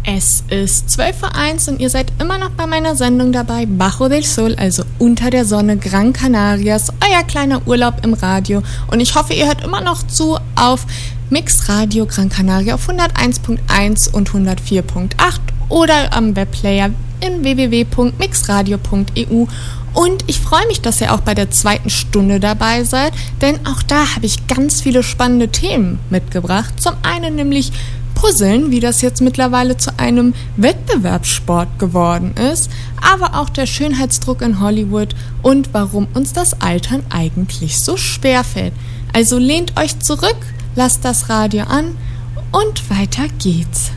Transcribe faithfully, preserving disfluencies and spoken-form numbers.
Es ist zwölf Uhr eins und ihr seid immer noch bei meiner Sendung dabei, Bajo del Sol, also unter der Sonne Gran Canarias, euer kleiner Urlaub im Radio. Und ich hoffe, ihr hört immer noch zu auf Mix Radio Gran Canaria auf hunderteins Punkt eins und hundertvier Punkt acht oder am Webplayer in w w w punkt mixradio punkt e u. Und ich freue mich, dass ihr auch bei der zweiten Stunde dabei seid, denn auch da habe ich ganz viele spannende Themen mitgebracht. Zum einen nämlich Puzzeln, wie das jetzt mittlerweile zu einem Wettbewerbssport geworden ist, aber auch der Schönheitsdruck in Hollywood und warum uns das Altern eigentlich so schwer fällt. Also lehnt euch zurück, lasst das Radio an und weiter geht's.